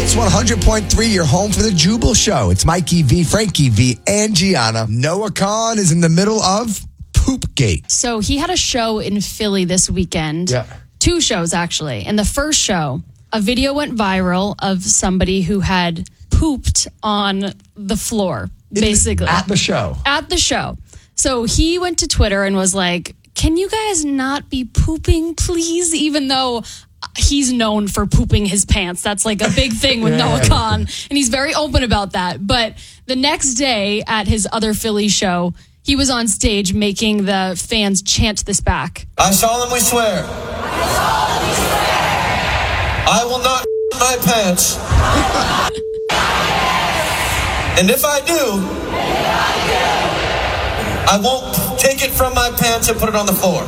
Hits 100.3, your home for the Jubal Show. It's Mikey V, Frankie V, and Gianna. Noah Khan is in the middle of Poopgate. So he had a show in Philly this weekend. Yeah. 2 shows, actually. And the first show, a video went viral of somebody who had pooped on the floor, basically. At the show. At the show. So he went to Twitter and was like, can you guys not be pooping, please? Even though he's known for pooping his pants. That's like a big thing with Noah Khan. And he's very open about that. But the next day at his other Philly show, he was on stage making the fans chant this back. I solemnly swear. I will not my pants. And if I do, I won't take it from my pants and put it on the floor.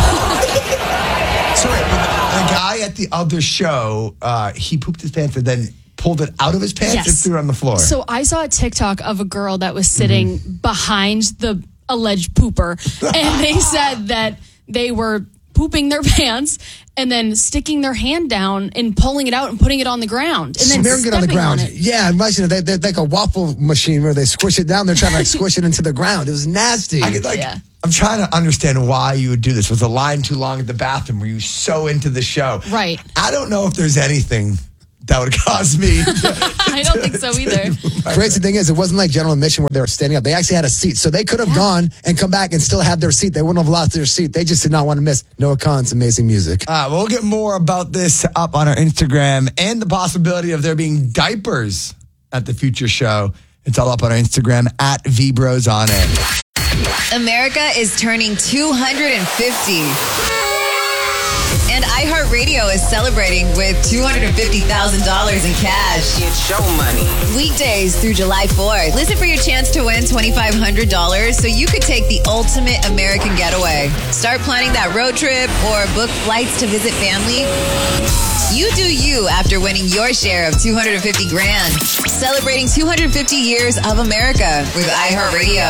So the guy at the other show, he pooped his pants and then pulled it out of his pants and threw it on the floor. So I saw a TikTok of a girl that was sitting behind the alleged pooper, and they said that they were pooping their pants and then sticking their hand down and pulling it out and putting it on the ground and then smearing it on the ground. on it. Yeah, imagine they're like a waffle machine where they squish it down. They're trying to squish it into the ground. It was nasty. I'm trying to understand why you would do this. Was the line too long at the bathroom? Were you so into the show? Right. I don't know if there's anything that would cause me. I don't think so either. Crazy thing is, it wasn't like general admission where they were standing up. They actually had a seat. So they could have gone and come back and still had their seat. They wouldn't have lost their seat. They just did not want to miss Noah Khan's amazing music. We'll get more about this up on our Instagram and the possibility of there being diapers at the future show. It's all up on our Instagram at VBros on Air. America is turning 250. And iHeartRadio is celebrating with $250,000 in cash. It's show money. Weekdays through July 4th. Listen for your chance to win $2,500 so you could take the ultimate American getaway. Start planning that road trip or book flights to visit family. You do you after winning your share of $250,000. Celebrating 250 years of America with iHeartRadio.